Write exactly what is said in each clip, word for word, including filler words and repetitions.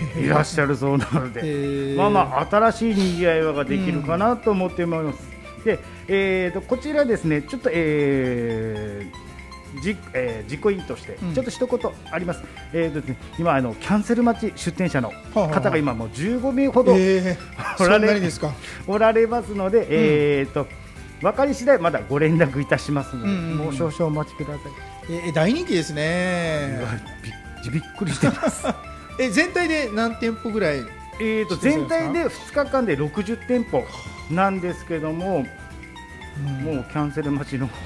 いらっしゃるそうなので、まあまあ新しいにぎわいができるかなと思っています。うん、で、えーとこちらですね、ちょっと、えーじえー、実行委員としてちょっと一言あります。うん、えーとですね、今あのキャンセル待ち出店者の方が今もうじゅうごめいほど、えー、おられですかおられますので、うん、えーと分かり次第まだご連絡いたしますので、うんうん、もう少々お待ちください。 えー、大人気ですね。 び, びっくりしてますえ全体で何店舗ぐらい？ えーと全体でふつかかんでろくじゅってんぽなんですけども、うん、もうキャンセル待ちの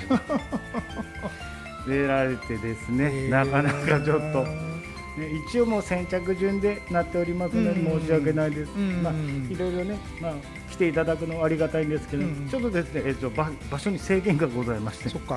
出られてですね、なかなかちょっと、ね、一応もう先着順でなっておりますので申し訳ないです。まあ、いろいろね、まあ、来ていただくのはありがたいんですけど、うん、ちょっとですね、えーと、場, 場所に制限がございまして。 そっか、はい、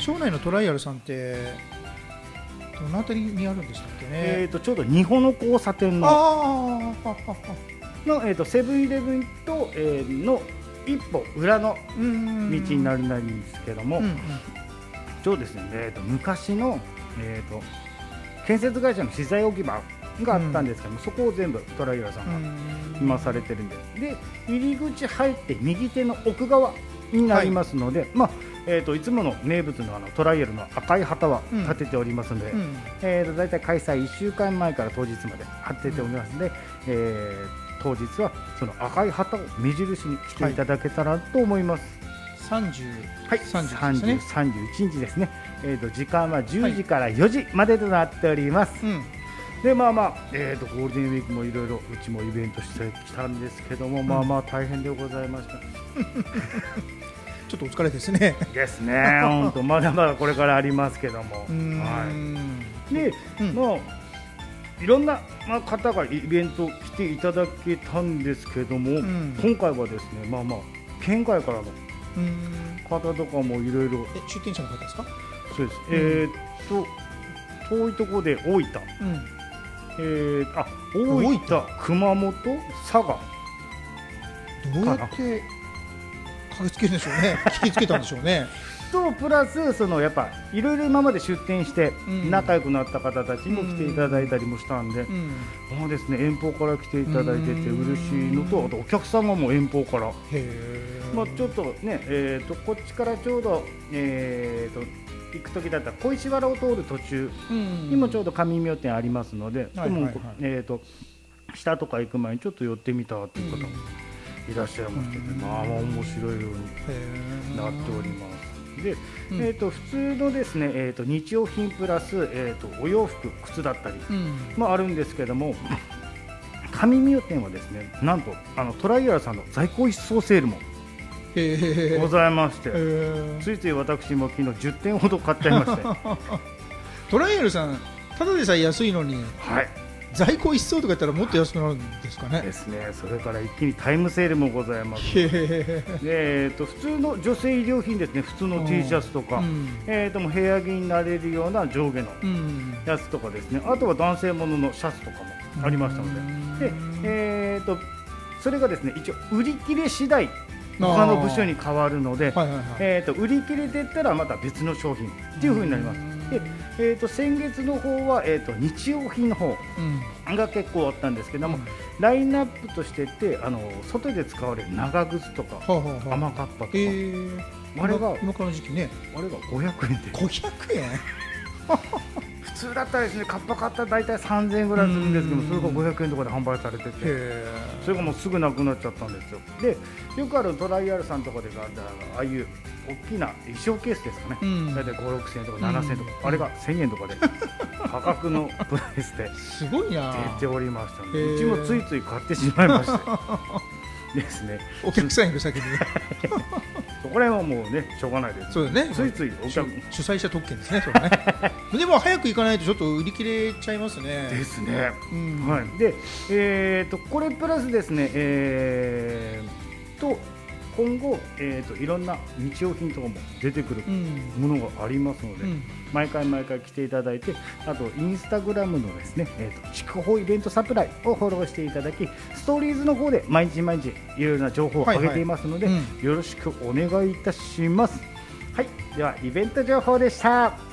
省内のトライアルさんってどのあたりにあるんでしたっけね。 えーとちょうど二保の交差点のあの、えーとセブンイレブンと、えー、の一歩裏の道になるんですけども、うんうん、ちょうどですね、えー、と昔の、えー、と建設会社の資材置き場があったんですけども、うん、そこを全部トライアルさんが今されてるんで、で入り口入って右手の奥側になりますので、はい、まあえー、といつもの名物 の, あのトライアルの赤い旗は立てておりますので、うんうん、えー、とだいたい開催いっしゅうかんまえから当日まで立てておりますので、うん、えー、当日はその赤い旗を目印に来ていただけたらと思います。 はい、さんじゅう、 はい、さんじゅう、さんじゅう、さんじゅういちにちですね。えー、と時間はじゅうじからよじまでとなっております。はい、うん、でまあまあ、えー、とゴールデンウィークもいろいろうちもイベントしてきたんですけども、うん、まあまあ大変でございました。 ちょっとお疲れですね。 ですね。本当まだまだこれからありますけども、はい、で、うん、まあいろんな方がイベント来ていただけたんですけども、うん、今回はですね、まあまあ県外からの方とかもいろいろ。 出店者の方ですか？ そうです。うん、えー、っと遠いところで大分、うん、えー、あ大分、熊本、佐賀。 どうやって駆けつけるんでしょうね。聞きつけたんでしょうね。 とプラスそのやっぱいろいろ今まで出店して仲良くなった方たちも来ていただいたりもしたんで、うん、まあですね、遠方から来ていただいてて嬉しいのと、あとお客様も遠方から、まあ、ちょっとね、えー、とこっちからちょうど、えー、と行く時だったら小石原を通る途中にもちょうど上妙店ありますので、えー、と下とか行く前にちょっと寄ってみたっていう方もいらっしゃいましてね、まあまあ面白いようになっております。で、うん、えー、と普通のですね、えー、と日用品プラス、えー、とお洋服、靴だったりもあるんですけども、上妙店はですね、なんとあのトライアルさんの在庫一掃セールもございまして、ついつい私も昨日じゅってんほど買っちゃいましてトライアルさんただでさえ安いのに、 はい、 在庫一掃とか言ったらもっと安くなるんですかね。 ですね。それから一気にタイムセールもございます。で、えー、と普通の女性衣料品ですね、普通の T シャツとか、うん、えー、とも部屋着になれるような上下のやつとかですね、あとは男性もののシャツとかもありましたので、で、えー、とそれがですね一応売り切れ次第他の部署に変わるので、えー、と売り切れていったらまた別の商品っていう風になります。で、えー、と先月の方は、えー、と日用品の方が結構あったんですけども、うん、ラインナップとしてってあの外で使われる長靴とか、はあはあ、雨かっぱとか、えー、あれが今からの時期ね、 あれがごひゃくえんでごひゃくえん普通だったらですね、カッパ買ったら大体さんぜんえんぐらいするんですけど、それがごひゃくえんとかで販売されてて、それがもうすぐなくなっちゃったんですよ。で、よくあるトライアルさんとかでああいう大きな衣装ケースですかね、うん、大体ご、ろくせんえんとかななせんえんとか、うん、あれがせんえんとかで破格のプライスですごいな出ておりましたので、うちもついつい買ってしまいましてですね、 お客さんより先にそこら辺はもうねしょうがないです。 そうですね、 ついついお客主催者特権ですね、それねでも早く行かないとちょっと売り切れちゃいますね。 ですね、うん、はい。で、えー、とこれプラスですね、えー、と今後、えー、といろんな日用品とかも出てくるものがありますので、うん、毎回毎回来ていただいて、あとインスタグラムのですね、えー、と筑豊イベントサプライをフォローしていただき、ストーリーズの方で毎日毎日いろいろな情報を上げていますので、はいはい、うん、よろしくお願いいたします。はい、ではイベント情報でした。